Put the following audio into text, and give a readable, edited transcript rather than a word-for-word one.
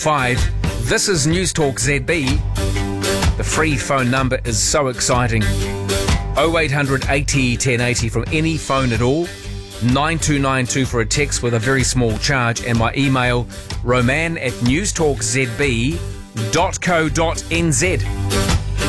5. This is News Talk ZB. The free phone number is so exciting. 0800 80 1080 from any phone at all. 9292 for a text with a very small charge, and my email roman@newstalkzb.co.nz.